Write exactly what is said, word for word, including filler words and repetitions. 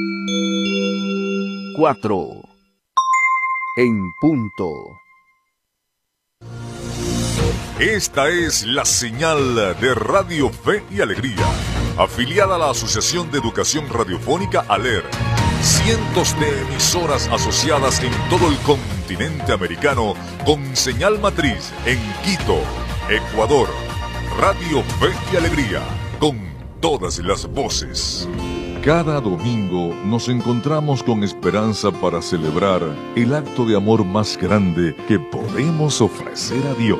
Cuatro. En punto. Esta es la señal de Radio Fe y Alegría, afiliada a la Asociación de Educación Radiofónica ALER. Cientos de emisoras asociadas en todo el continente americano con señal matriz en Quito, Ecuador. Radio Fe y Alegría, con todas las voces. Cada domingo nos encontramos con esperanza para celebrar el acto de amor más grande que podemos ofrecer a Dios.